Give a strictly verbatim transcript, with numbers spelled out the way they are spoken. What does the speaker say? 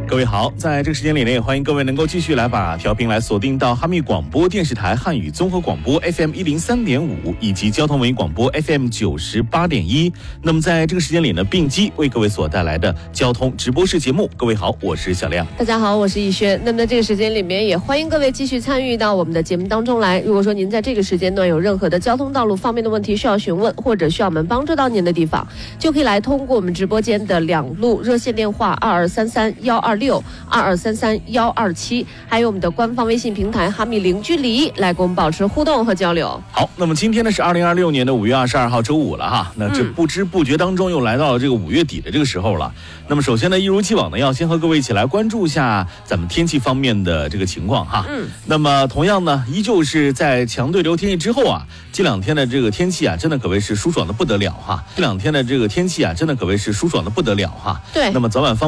各位好，在这个时间里呢，也欢迎各位能够继续来把调频来锁定到哈密广播电视台汉语综合广播 F M 一零三点五，以及交通文艺广播 F M 九十八点一。那么在这个时间里呢，并机为各位所带来的交通直播室节目。各位好，我是小亮。 大家好，我是逸轩。那么在这个时间里面，也欢迎各位继续参与到我们的节目当中来。如果说您在这个时间段有任何的交通道路方面的问题需要询问，或者需要我们帮助到您的地方，就可以来通过我们直播间的两路热线电话二二三三幺二六、二二三三幺二七，还有我们的官方微信平台哈密零距离，来跟我们保持互动和交流。 好，那么今天呢是二零二六年的五月二十二号周五了哈，那这不知不觉当中又来到了这个五月底的这个时候了。那么首先呢，一如既往呢，要先和各位一起来关注一下咱们天气方面的这个情况哈。嗯。那么同样呢，依旧是在强对流天气之后啊，这两天的这个天气啊，真的可谓是舒爽的不得了哈。这两天的这个天气啊，真的可谓是舒爽的不得了哈。 对。 那么早晚方面